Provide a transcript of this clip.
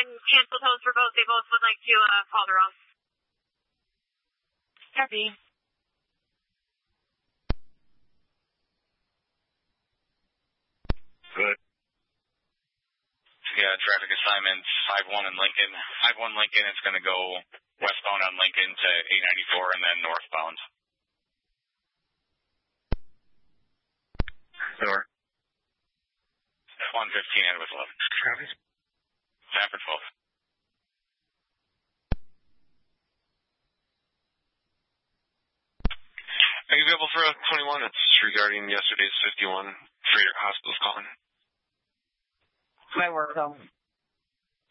and cancel tolls for both. They both would like to call their own. Copy. Good. Yeah, traffic assignments 5-1 in Lincoln. 5-1 Lincoln, it's going to go westbound on Lincoln to 894 and then northbound. Door. 115 and with 11. Travis? Sanford 12. Are you available for a 21? It's regarding yesterday's 51 Freighter Hospital's calling. My work phone.